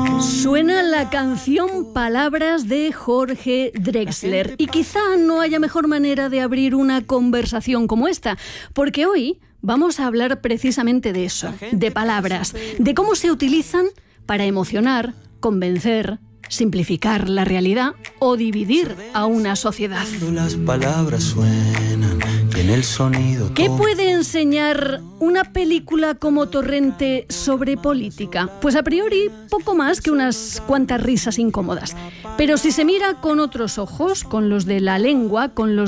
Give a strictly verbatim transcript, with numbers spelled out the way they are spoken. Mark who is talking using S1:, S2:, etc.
S1: Suena la canción Palabras de Jorge Drexler y quizá no haya mejor manera de abrir una conversación como esta, porque hoy vamos a hablar precisamente de eso, de palabras, de cómo se utilizan para emocionar, convencer, simplificar la realidad o dividir a una sociedad.
S2: Las palabras suenan y en el sonido.
S1: ¿Qué puede enseñar una película como Torrente sobre política? Pues a priori poco más que unas cuantas risas incómodas. Pero si se mira con otros ojos, con los de la lengua, con los